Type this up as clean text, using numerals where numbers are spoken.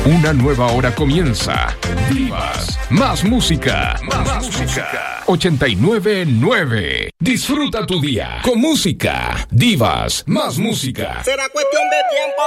Una nueva hora comienza. Divas, más música. Más música. 89.9. Disfruta tu día con música. Divas, más música. Será cuestión de tiempo.